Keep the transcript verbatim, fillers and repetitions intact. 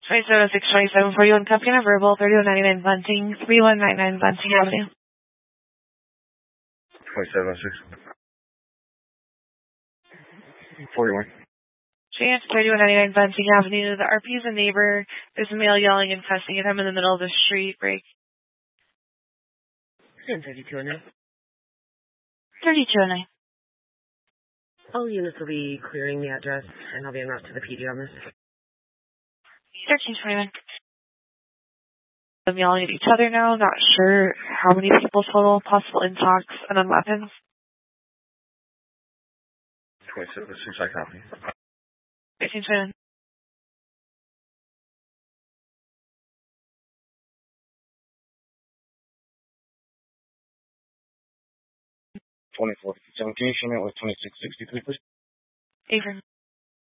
twenty-seven oh six twenty-seven forty-one Company Verbal, thirty-one ninety-nine Bunting, thirty-one ninety-nine Bunting Avenue. twenty-seven oh six. forty-one. Chance, thirty-one ninety-nine Bunting Avenue. The R P is a neighbor. There's a male yelling and cussing at him in the middle of the street break. thirty-two oh nine. thirty-two oh nine. All units will be clearing the address, and I'll be en route to the P D on this. thirteen twenty-one. I'm yelling at each other now. Not sure how many people total. Possible intox and on weapons. twenty-seven oh six, I copy. thirteen twenty-one. twenty-four fifty-seven. Can you show me with twenty-six sixty-three, please? Affirm.